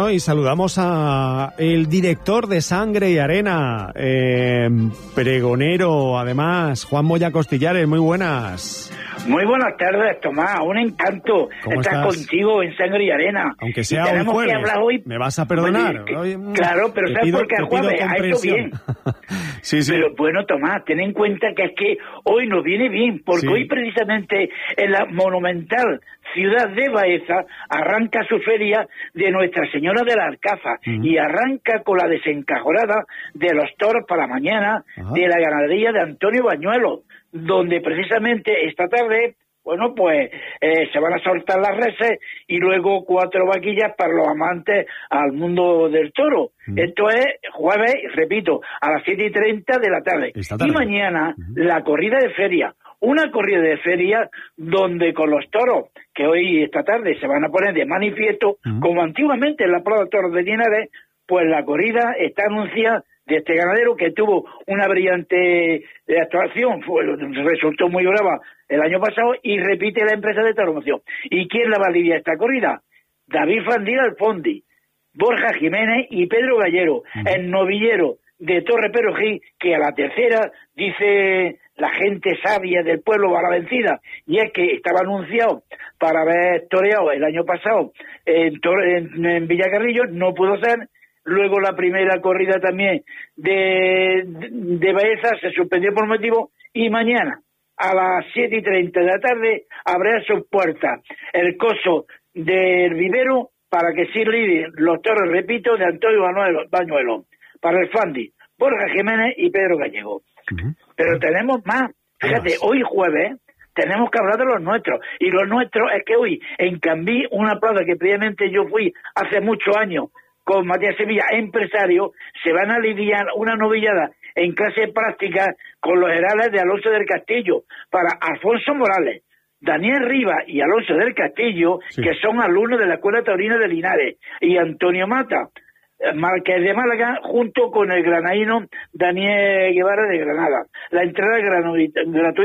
Y saludamos a el director de Sangre y Arena, pregonero, además, Juan Moya Costillares. Muy buenas. Muy buenas tardes, Tomás. Un encanto estar contigo en Sangre y Arena. Aunque sea hoy jueves, hoy... ¿me vas a perdonar? Claro, pero ¿sabes por qué el jueves? Ha hecho bien. Sí. Pero bueno, Tomás, ten en cuenta que es que hoy nos viene bien, porque hoy precisamente en la monumental ciudad de Baeza arranca su feria de Nuestra Señora de la Alcaza y arranca con la desencajorada de los toros para mañana de la ganadería de Antonio Bañuelos, donde precisamente esta tarde, bueno, pues se van a soltar las reses y luego 4 vaquillas para los amantes al mundo del toro. Esto es jueves, repito, a las 7:30 de la tarde. Y mañana la corrida de feria. Una corrida de feria donde con los toros que hoy, esta tarde, se van a poner de manifiesto, como antiguamente en la Plaza de Toros de Linares, pues la corrida está anunciada de este ganadero que tuvo una brillante actuación, resultó muy brava el año pasado y repite la empresa de promoción. ¿Y quién la va a lidiar esta corrida? David Fandil Alfondi, Borja Jiménez y Pedro Gallero, el novillero de Torre Perojí, que a la tercera dice la gente sabia del pueblo va a la vencida, y es que estaba anunciado para haber toreado el año pasado en Villacarrillo, no pudo ser. Luego la primera corrida también de Baeza se suspendió por motivo, y mañana a las 7:30 de la tarde abre sus puertas el coso del vivero para que se lidien los toros, repito, de Antonio Bañuelos, para el Fandi, Borja Jiménez y Pedro Gallego. Pero tenemos más. Fíjate, hoy jueves tenemos que hablar de los nuestros, y los nuestros es que hoy en Cambí, una plaza que previamente yo fui hace muchos años con Matías Sevilla, empresario, se van a lidiar una novillada en clase práctica con los herales de Alonso del Castillo para Alfonso Morales, Daniel Rivas y Alonso del Castillo, que son alumnos de la Escuela Taurina de Linares, y Antonio Mata, Marqués de Málaga, junto con el granadino Daniel Guevara de Granada. La entrada gratuita